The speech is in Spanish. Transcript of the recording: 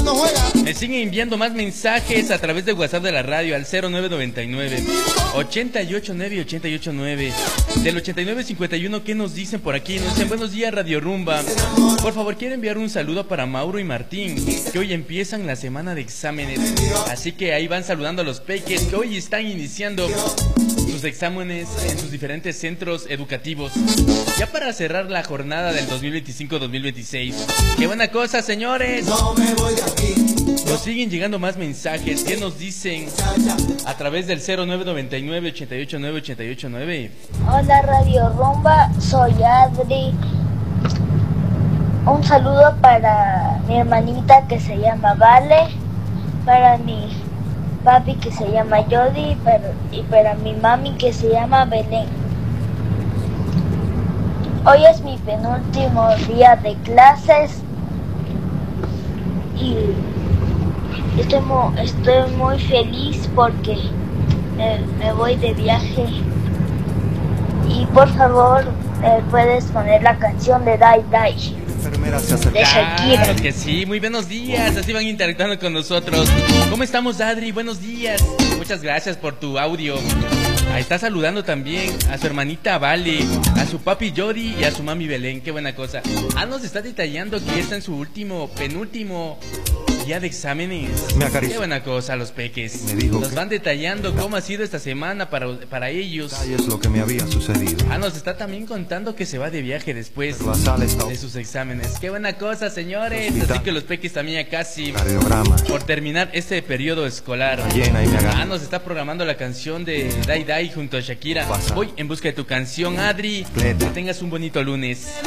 no juega. Me siguen enviando más mensajes a través de WhatsApp de la radio al 0999 889 889. Del 8951, ¿qué nos dicen por aquí? Nos dicen: buenos días, Radio Rumba. Por favor, quiero enviar un saludo para Mauro y Martín, que hoy empiezan la semana de exámenes. Así que ahí van saludando a los peques que hoy están iniciando sus exámenes en sus diferentes centros educativos, ya para cerrar la jornada del 2025-2026. ¡Qué buena cosa, señores! No me voy de aquí. Nos siguen llegando más mensajes. ¿Qué nos dicen? A través del 0999 889 889. Hola, Radio Rumba, soy Adri. Un saludo para mi hermanita que se llama Vale, para mi papi que se llama Jody y para mi mami que se llama Belén. Hoy es mi penúltimo día de clases y estoy muy feliz porque me voy de viaje. Y por favor, puedes poner la canción de Die Die de Shakira. Claro que sí, muy buenos días. Así van interactuando con nosotros. ¿Cómo estamos, Adri? Buenos días. Muchas gracias por tu audio. Ahí está saludando también a su hermanita Vale, a su papi Jody y a su mami Belén. Qué buena cosa. Nos está detallando que está en su penúltimo día de exámenes. Qué buena cosa, los peques. Nos van detallando cómo ha sido esta semana para ellos. Es lo que me había sucedido. Nos está también contando que se va de viaje después de sus exámenes. Qué buena cosa, señores. Así que los peques también ya casi por terminar este periodo escolar. Nos está programando la canción de Dai Dai junto a Shakira. Voy en busca de tu canción, Adri. Que tengas un bonito lunes.